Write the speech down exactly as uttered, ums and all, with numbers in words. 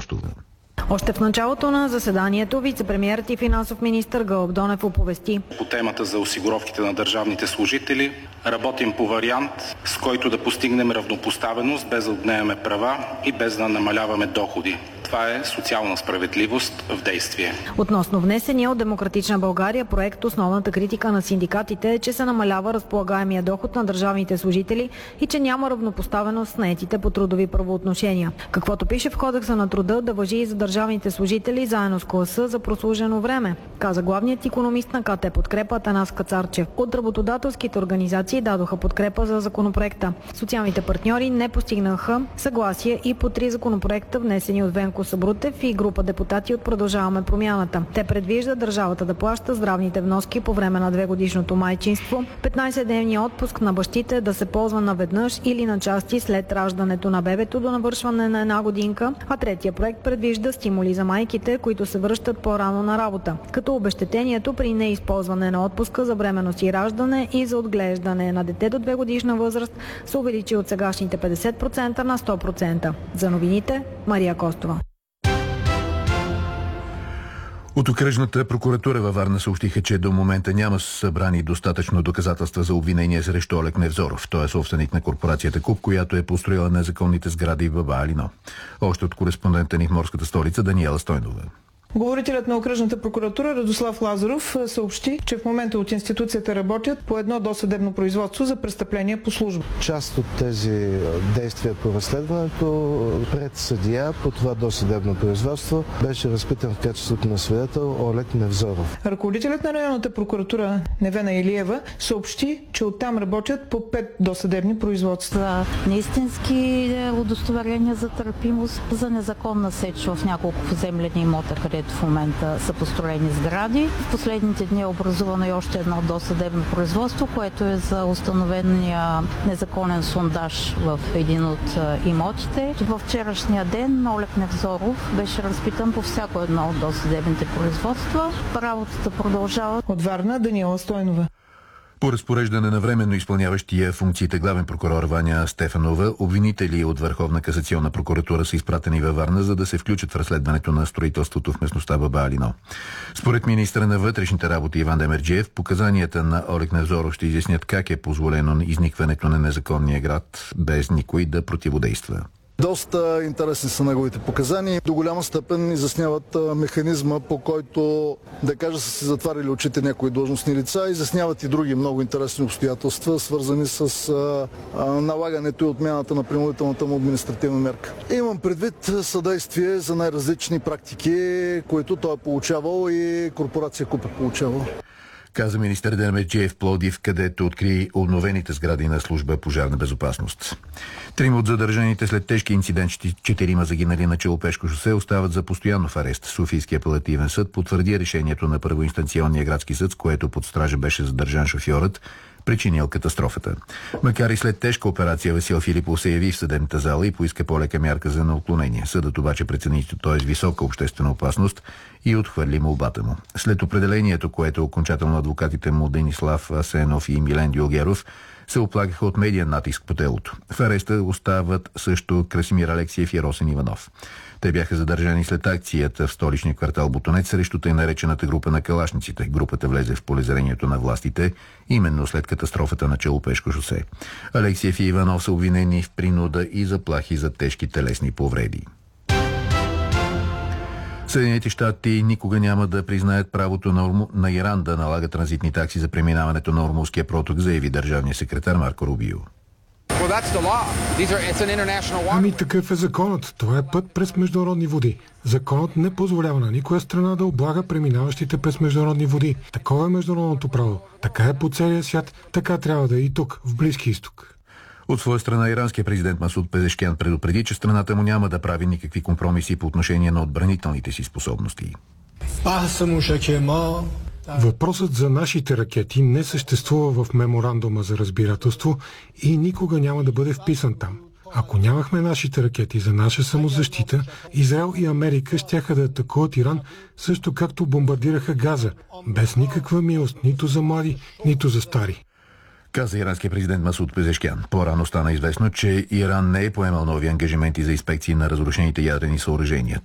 Костова. Още в началото на заседанието вицепремиерът и финансов министър Гълъб Донев оповести: по темата за осигуровките на държавните служители работим по вариант, с който да постигнем равнопоставеност, без да отнемаме права и без да намаляваме доходи. Това е социална справедливост в действие. Относно внесения от Демократична България проект, основната критика на синдикатите е, че се намалява разполагаемия доход на държавните служители и че няма равнопоставеност с наетите по трудови правоотношения. Каквото пише в Кодекса на труда, да важи и за държавните служители заедно с класа за прослужено време, каза главният икономист на КТ Подкрепа Атанас Кацарчев. От работодателските организации дадоха подкрепа за законопроекта. Социалните партньори не постигнаха съгласие и по три законопроекта, внесени от Венко Сабрутев и група депутати от Продължаваме промяната. Те предвиждат държавата да плаща здравните вноски по време на двегодишното майчинство, петнайсетдневния отпуск на бащите да се ползва наведнъж или на части след раждането на бебето до навършване на една годинка, а третия проект предвижда стимули за майките, които се връщат по-рано на работа, като обезщетението при неизползване на отпуска за бременност и раждане и за отглеждане на дете до две годишна възраст се увеличи от сегашните петдесет процента на сто процента. За новините, Мария Костова. От окръжната прокуратура във Варна съобщиха, че до момента няма събрани достатъчно доказателства за обвинение срещу Олег Невзоров. Той е собственик на корпорацията КУП, която е построила незаконните сгради в Баба Алино. Още от кореспондента ни в морската столица Даниела Стойнова. Говорителят на окръжната прокуратура Радослав Лазаров съобщи, че в момента от институцията работят по едно досъдебно производство за престъпление по служба. Част от тези действия по разследването пред съдия по това досъдебно производство беше разпитан в качеството на свидетел Олег Невзоров. Ръководителят на районната прокуратура Невена Илиева съобщи, че оттам работят по пет досъдебни производства. Неистински удостоверения за търпимост, за незаконна сеч в няколко поземлени имота, където в момента са построени сгради. В последните дни е образувано и още едно досъдебно производство, което е за установения незаконен сондаж в един от имотите. Във вчерашния ден Олег Невзоров беше разпитан по всяко едно от досъдебните производства. Работата продължава. От Варна Даниела Стойнова. По разпореждане на временно изпълняващия функциите главен прокурор Ваня Стефанова, обвинители от Върховна касационна прокуратура са изпратени във Варна, за да се включат в разследването на строителството в местността Баба Алино. Според министъра на вътрешните работи Иван Демерджиев, показанията на Олег Невзоров ще изяснят как е позволено изникването на незаконния град без никой да противодейства. Доста интересни са неговите показания. До голяма степен изясняват механизма, по който, да кажа, са се затварили очите някои длъжностни лица. Изясняват и други много интересни обстоятелства, свързани с а, а, налагането и отмяната на принудителната му административна мерка. Имам предвид съдействие за най-различни практики, които той е получавал и корпорация КУП е получавала. Каза министър Демерджиев в Пловдив, където откри обновените сгради на служба пожарна безопасност. Трима от задържаните след тежки инциденти, четирима загинали на Челопешко шосе, остават за постоянно в арест. Софийския апелативен съд потвърди решението на първоинстанционния градски съд, с което под стража беше задържан шофьорът, причинил катастрофата. Макар и след тежка операция, Васил Филипов се яви в съдебната зала и поиска по-лека мярка за неотклонение. Съдът обаче прецени, че той е с висока обществена опасност и отхвърли молбата му. След определението, което окончателно адвокатите му Денислав Асенов и Милен Дюлгеров се оплакаха от медиен натиск по телото. В ареста остават също Красимир Алексиев и Росен Иванов. Те бяха задържани след акцията в столичния квартал Ботонец срещу тъй наречената група на калашниците. Групата влезе в полезрението на властите именно след катастрофата на Челопешко шосе. Алексиев и Иванов са обвинени в принуда и заплахи за тежки телесни повреди. Съединените щати никога няма да признаят правото на, на Иран да налага транзитни такси за преминаването на Ормузския проток, заяви държавния секретар Марко Рубио. Ами такъв е законът. Това е път през международни води. Законът не позволява на никоя страна да облага преминаващите през международни води. Такова е международното право. Така е по целия свят, така трябва да е и тук, в Близки изток. От своя страна иранският президент Масуд Пезешкян предупреди, че страната му няма да прави никакви компромиси по отношение на отбранителните си способности. Въпросът за нашите ракети не съществува в меморандума за разбирателство и никога няма да бъде вписан там. Ако нямахме нашите ракети за наша самозащита, Израел и Америка щяха да атакуват Иран, също както бомбардираха Газа, без никаква милост нито за млади, нито за стари. Каза иранския президент Масуд Пезешкян. По-рано стана известно, че Иран не е поемал нови ангажименти за инспекции на разрушените ядрени съоръжения.